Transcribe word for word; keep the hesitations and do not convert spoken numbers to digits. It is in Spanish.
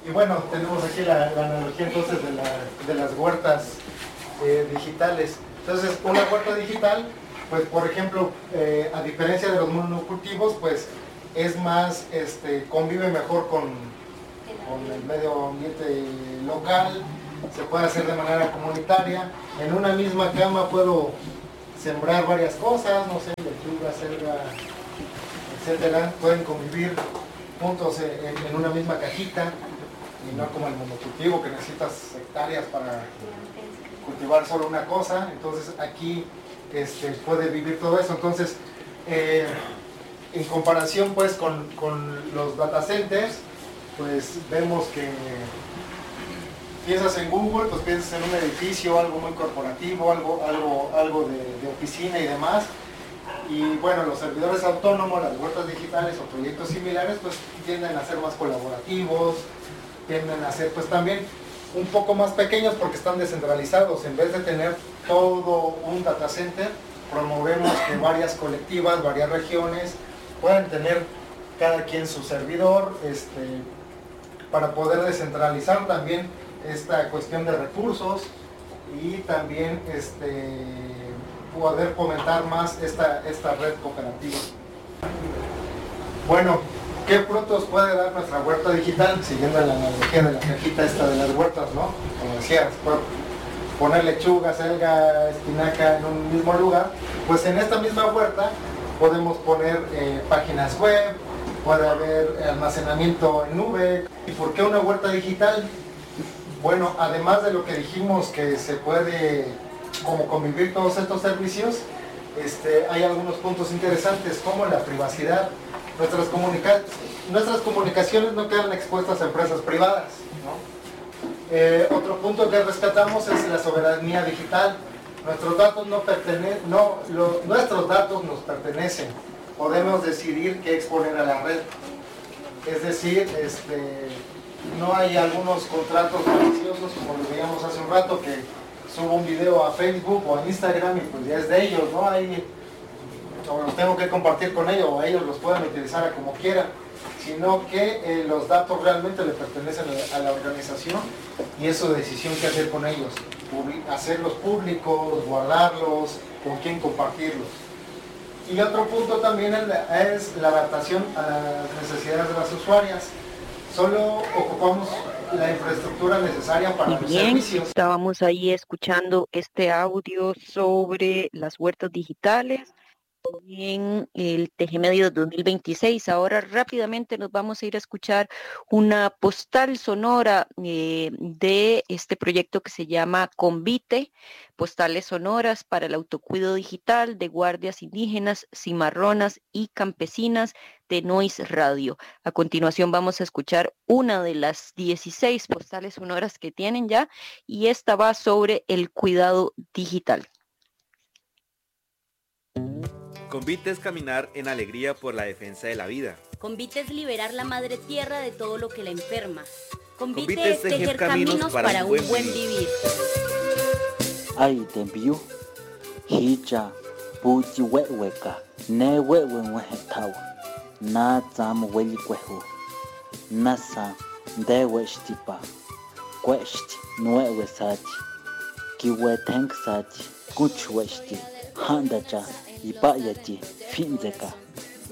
y bueno, tenemos aquí la, la analogía entonces de, la, de las huertas eh, digitales. Entonces, una huerta digital, pues por ejemplo, eh, a diferencia de los monocultivos, pues es más, este, convive mejor con, con el medio ambiente local, se puede hacer de manera comunitaria. En una misma cama puedo sembrar varias cosas, no sé, lechuga, selga, etcétera, pueden convivir juntos en, en una misma cajita y no como el monocultivo que necesitas hectáreas para cultivar solo una cosa. Entonces aquí este, puede vivir todo eso. Entonces eh, en comparación pues con, con los data centers, pues vemos que piensas en Google, pues piensas en un edificio, algo muy corporativo, algo, algo, algo de, de oficina y demás. Y bueno, los servidores autónomos, las huertas digitales o proyectos similares, pues tienden a ser más colaborativos, tienden a ser pues también un poco más pequeños porque están descentralizados. En vez de tener todo un data center, promovemos que varias colectivas, varias regiones puedan tener cada quien su servidor, este, para poder descentralizar también esta cuestión de recursos y también este, poder fomentar más esta, esta red cooperativa. Bueno, ¿qué frutos puede dar nuestra huerta digital? Siguiendo la analogía de la cajita esta de las huertas, ¿no? Como decías, poner lechuga, selga, espinaca en un mismo lugar. Pues en esta misma huerta podemos poner eh, páginas web, puede haber almacenamiento en nube. ¿Y por qué una huerta digital? Bueno, además de lo que dijimos que se puede como convivir todos estos servicios, este, hay algunos puntos interesantes como la privacidad. Nuestras, comunica nuestras comunicaciones no quedan expuestas a empresas privadas, ¿no? Eh, otro punto que rescatamos es la soberanía digital. Nuestros datos no pertenecen, no, lo, nuestros datos nos pertenecen. Podemos decidir qué exponer a la red. Es decir, este, no hay algunos contratos maliciosos como lo veíamos hace un rato, que subo un video a Facebook o a Instagram y pues ya es de ellos, ¿no? Ahí, o los tengo que compartir con ellos o ellos los pueden utilizar a como quieran, sino que eh, los datos realmente le pertenecen a la organización y es su decisión qué hacer con ellos, hacerlos públicos, guardarlos, con quién compartirlos. Y otro punto también es la adaptación a las necesidades de las usuarias. Solo ocupamos la infraestructura necesaria para Muy los bien, servicios. estábamos ahí escuchando este audio sobre las huertas digitales en el Tejemedio dos mil veintiséis. Ahora rápidamente nos vamos a ir a escuchar una postal sonora eh, de este proyecto que se llama Convite, postales sonoras para el autocuido digital de guardias indígenas, cimarronas y campesinas de Noise Radio. A continuación vamos a escuchar una de las dieciséis postales sonoras que tienen ya y esta va sobre el cuidado digital. Convite es caminar en alegría por la defensa de la vida. Convite es liberar la madre tierra de todo lo que la enferma. Convite, Convite es tejer caminos, caminos para, para un buen, buen vivir. Ay, tembiu, hija, puchi weweka, ne wewen wehetawa, na tsam weli kwehu, nasa ndewe shtipa, kweshti nuewe sati, kiwe tenk sati, kuchweshti, handacha, ipayati, finzeka.